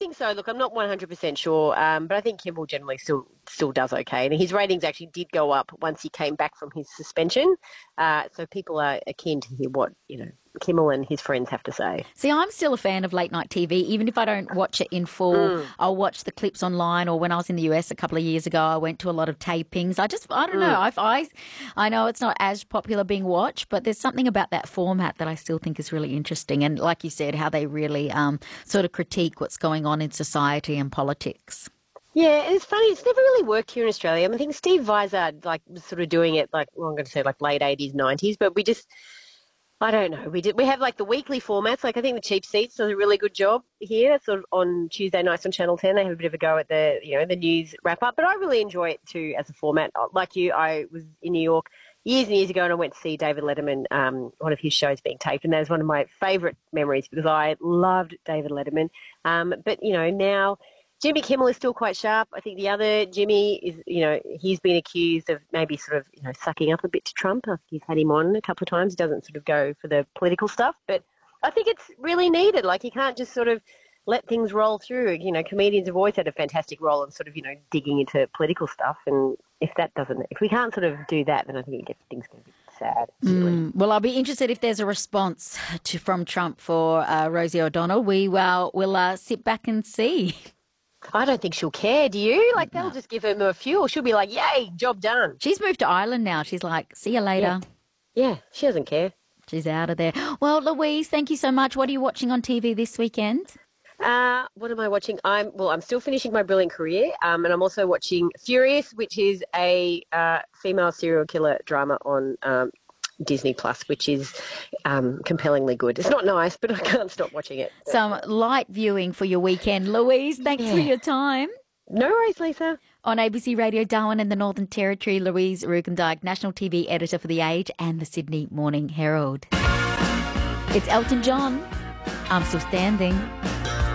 think so. Look, I'm not 100% sure, but I think Kimmel generally still does okay. And his ratings actually did go up once he came back from his suspension. So people are keen to hear what, Kimmel and his friends have to say. See, I'm still a fan of late night TV. Even if I don't watch it in full, I'll watch the clips online. Or when I was in the US a couple of years ago, I went to a lot of tapings. I don't know. I know it's not as popular being watched, but there's something about that format that I still think is really interesting. And like you said, how they really sort of critique what's going on in society and politics. Yeah, and it's funny. It's never really worked here in Australia. I think Steve Vizard was sort of doing it I'm going to say late 80s, 90s, but I don't know. We have the weekly formats. I think the Cheap Seats does a really good job here. That's sort of on Tuesday nights on Channel 10. They have a bit of a go at the news wrap up. But I really enjoy it too as a format. Like you, I was in New York years and years ago and I went to see David Letterman, one of his shows being taped. And that was one of my favourite memories because I loved David Letterman. But now Jimmy Kimmel is still quite sharp. I think the other Jimmy is, he's been accused of maybe sort of, sucking up a bit to Trump. I think he's had him on a couple of times. He doesn't sort of go for the political stuff. But I think it's really needed. You can't just sort of let things roll through. Comedians have always had a fantastic role in sort of, digging into political stuff. And if we can't sort of do that, then I think things get a bit sad. Really. Well, I'll be interested if there's a response from Trump for Rosie O'Donnell. We'll sit back and see. I don't think she'll care, do you? They'll just give her more fuel. She'll be like, yay, job done. She's moved to Ireland now. She's like, see you later. Yeah, she doesn't care. She's out of there. Well, Louise, thank you so much. What are you watching on TV this weekend? What am I watching? I'm still finishing My Brilliant Career, and I'm also watching Furious, which is a female serial killer drama on Disney Plus, which is compellingly good. It's not nice, but I can't stop watching it. Some light viewing for your weekend. Louise, thanks for your time. No worries, Lisa. On ABC Radio Darwin and the Northern Territory, Louise Rugendyke, National TV Editor for The Age and the Sydney Morning Herald. It's Elton John. I'm Still Standing.